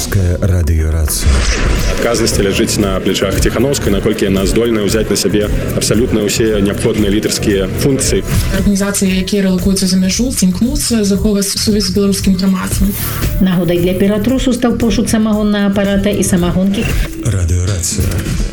Радыёрацыя. Адказнасць ляжыць на плечах Ціхановскай, наколькі яна здольная ўзяць на сябе абсалютна ўсе неабходныя лідарскія функцыі. Арганізацыі, якія рэлакуюцца за мяжу, імкнуцца захоўваць сувязь з беларускім грамадствам. Нагодай для ператрусу стаў пошук самагоннага апарата і самагонкі. Радыёрацыя.